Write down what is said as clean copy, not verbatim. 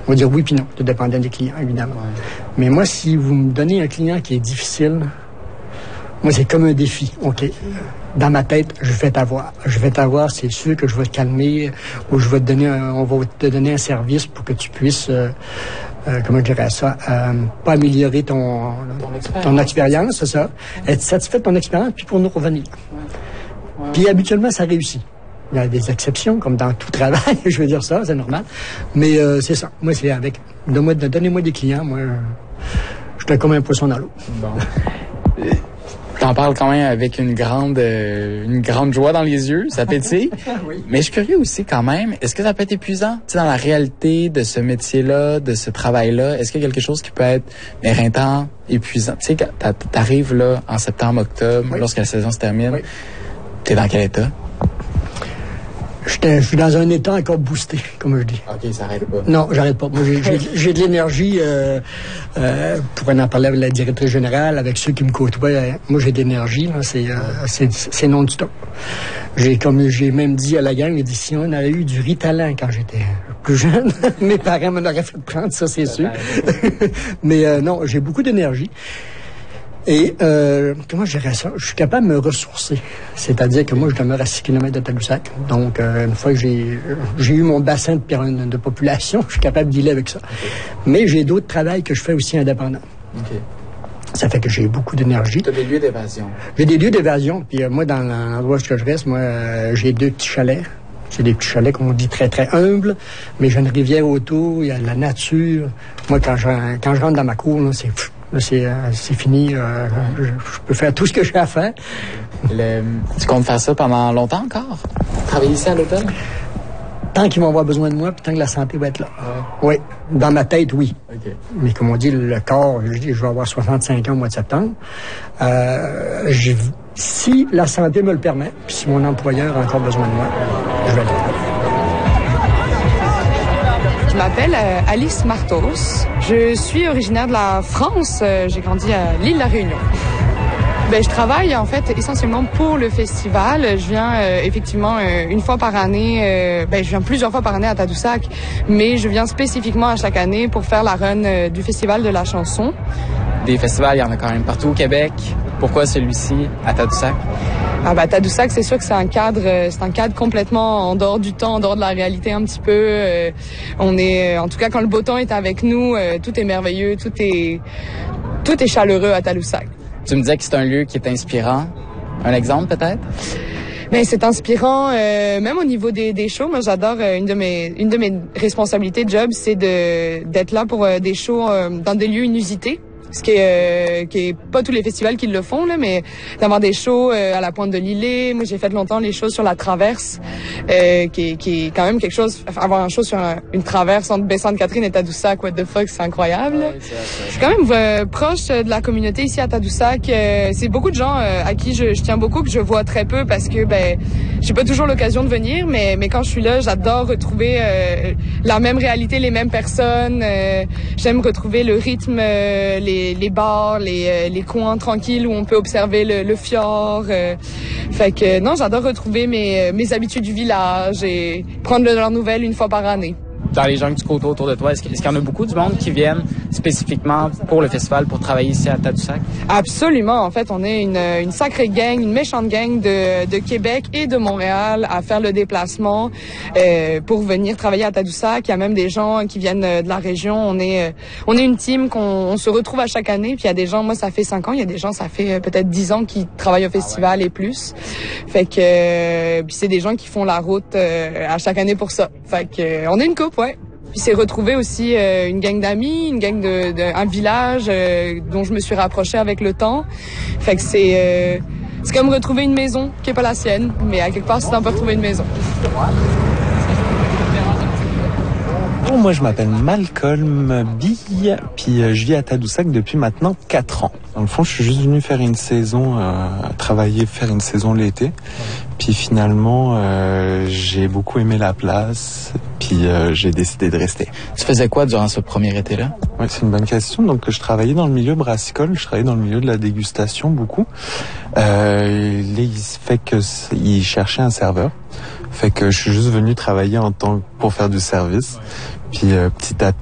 On va dire oui puis non, tout dépendant des clients, évidemment. Ouais. Mais moi, si vous me donnez un client qui est difficile, moi, c'est comme un défi. OK. Dans ma tête, je vais t'avoir. Je vais t'avoir, c'est sûr que je vais te calmer ou je vais te donner on va te donner un service pour que tu puisses, comment je dirais ça, pas améliorer ton expérience, c'est ça. Être satisfait de ton expérience, puis pour nous revenir. Ouais. Puis habituellement, ça réussit. Il y a des exceptions, comme dans tout travail, je veux dire ça, c'est normal. Mais c'est ça. Moi, c'est avec. Donnez-moi des clients, moi, je suis comme un poisson dans l'eau. Bon. T'en parles quand même avec une grande joie dans les yeux, ça pétille. Oui. Mais je suis curieux aussi quand même, est-ce que ça peut être épuisant? Tu sais, dans la réalité de ce métier-là, de ce travail-là, est-ce qu'il y a quelque chose qui peut être éreintant, épuisant? Tu sais, t'arrives là en septembre, octobre, oui. Lorsque la saison se termine, oui. T'es dans quel état? Je suis dans un état encore boosté, comme je dis. OK, ça arrête pas. Non, j'arrête pas. Moi, j'ai de l'énergie, pour en parler avec la directrice générale, avec ceux qui me côtoient. Moi, j'ai de l'énergie, là, c'est non du tout. J'ai même dit à la gang, j'ai dit, si on avait eu du Ritalin quand j'étais plus jeune, mes parents m'en auraient fait prendre, ça, c'est sûr. Mais non, j'ai beaucoup d'énergie. Et comment je dirais ça? Je suis capable de me ressourcer. C'est-à-dire que moi, je demeure à 6 km de Tadoussac. Donc, une fois que j'ai eu mon bassin de population, je suis capable de dealer avec ça. Okay. Mais j'ai d'autres travails que je fais aussi indépendants. Okay. Ça fait que j'ai beaucoup d'énergie. Tu as des lieux d'évasion? J'ai des lieux d'évasion. Puis moi, dans l'endroit où je reste, moi, j'ai 2 petits chalets. C'est des petits chalets, comme on dit, très, très humbles. Mais j'ai une rivière autour, il y a la nature. Moi, quand je rentre dans ma cour, là, c'est fini. Je peux faire tout ce que j'ai à faire. Tu comptes faire ça pendant longtemps encore? Travailler ici à l'hôtel? Tant qu'ils vont avoir besoin de moi, puis tant que la santé va être là. Oui. Dans ma tête, oui. Okay. Mais comme on dit, le corps, je vais avoir 65 ans au mois de septembre. Si la santé me le permet, puis si mon employeur a encore besoin de moi, je vais être là. Je m'appelle Alice Martos. Je suis originaire de la France. J'ai grandi à l'île de la Réunion. Je travaille en fait essentiellement pour le festival. Je viens effectivement une fois par année. Je viens plusieurs fois par année à Tadoussac, mais je viens spécifiquement à chaque année pour faire la run du festival de la chanson. Des festivals, il y en a quand même partout au Québec. Pourquoi celui-ci à Tadoussac? Tadoussac, c'est sûr que c'est un cadre complètement en dehors du temps, en dehors de la réalité un petit peu. On est, en tout cas, quand le beau temps est avec nous, tout est merveilleux, tout est chaleureux à Tadoussac. Tu me disais que c'est un lieu qui est inspirant. Un exemple peut-être? C'est inspirant, même au niveau des shows. Moi, j'adore une de mes responsabilités de job, c'est d'être là pour des shows dans des lieux inusités. Ce qui est pas tous les festivals qui le font, là, mais d'avoir des shows à la Pointe de l'Îlet. Moi, j'ai fait longtemps les shows sur la Traverse, qui est quand même quelque chose. Avoir un show sur une traverse entre Baie-Sainte-Catherine et Tadoussac, what the fuck, c'est incroyable. Ouais, je suis quand même proche de la communauté ici à Tadoussac. C'est beaucoup de gens à qui je tiens beaucoup, que je vois très peu parce que j'ai pas toujours l'occasion de venir, mais quand je suis là, j'adore retrouver la même réalité, les mêmes personnes. J'aime retrouver le rythme, les bars, les coins tranquilles où on peut observer le fjord. Fait que non, j'adore retrouver mes habitudes du village et prendre de leurs nouvelles une fois par année. Dans les gens que tu côtoies autour de toi, est-ce qu'il y en a beaucoup du monde qui viennent spécifiquement pour le festival, pour travailler ici à Tadoussac? Absolument. En fait, on est une sacrée gang, une méchante gang de Québec et de Montréal à faire le déplacement pour venir travailler à Tadoussac. Il y a même des gens qui viennent de la région. On est une team qu'on se retrouve à chaque année. Puis il y a des gens, moi ça fait 5 ans, il y a des gens, ça fait peut-être 10 ans qui travaillent au festival et plus. Fait que puis c'est des gens qui font la route à chaque année pour ça. Fait que on est une couple, ouais. Puis c'est retrouver aussi une gang d'amis, une gang un village dont je me suis rapprochée avec le temps. Fait que c'est comme retrouver une maison qui est pas la sienne, mais à quelque part c'est un peu retrouver une maison. Bon, moi je m'appelle Malcolm Bille, puis je vis à Tadoussac depuis maintenant 4 ans. Dans le fond, je suis juste venu faire une saison, faire une saison l'été. Puis finalement, j'ai beaucoup aimé la place, puis j'ai décidé de rester. Tu faisais quoi durant ce premier été-là? Oui, c'est une bonne question. Donc, je travaillais dans le milieu brassicole, je travaillais dans le milieu de la dégustation beaucoup. Il fait que il cherchait un serveur. Fait que je suis juste venu travailler pour faire du service. Puis petit à